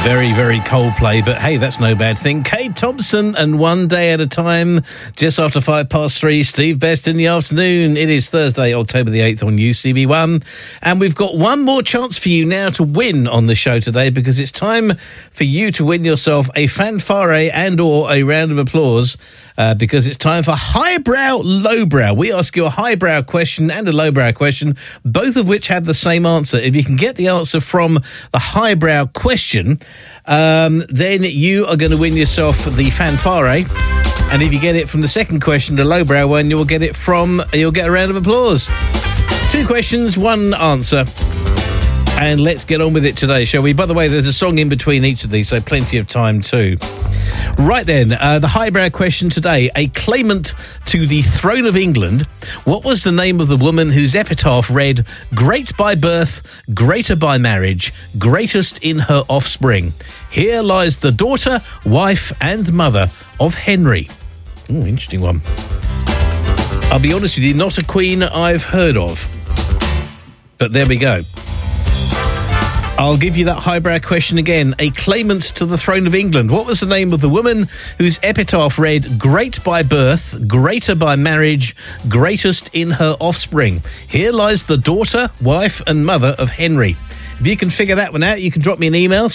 Very, very Coldplay, but hey, that's no bad thing. Kate Thompson and One Day at a Time, just after 3:05. Steve Best in the afternoon. It is Thursday, October the 8th on UCB1. And we've got one more chance for you now to win on the show today, because it's time for you to win yourself a fanfare and or a round of applause, because it's time for Highbrow, Lowbrow. We ask you a highbrow question and a lowbrow question, both of which have the same answer. If you can get the answer from the highbrow question, then you are going to win yourself the fanfare. And if you get it from the second question, the lowbrow one, you'll get a round of applause. 2 questions, 1 answer. And let's get on with it today, shall we? By the way, there's a song in between each of these, so plenty of time too. Right then, the highbrow question today. A claimant to the throne of England. What was the name of the woman whose epitaph read, "Great by birth, greater by marriage, greatest in her offspring"? Here lies the daughter, wife and mother of Henry. Interesting one. I'll be honest with you, not a queen I've heard of. But there we go. I'll give you that highbrow question again. A claimant to the throne of England. What was the name of the woman whose epitaph read, "Great by birth, greater by marriage, greatest in her offspring"? Here lies the daughter, wife and mother of Henry. If you can figure that one out, you can drop me an email,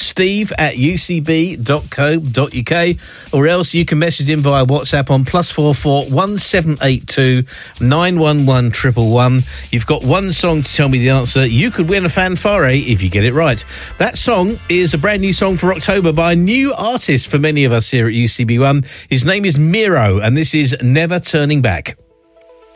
steve@ucb.co.uk, or else you can message in via WhatsApp on +44 1782 911 111. You've got one song to tell me the answer. You could win a fanfare if you get it right. That song is a brand new song for October by a new artist for many of us here at UCB1. His name is Miro, and this is Never Turning Back.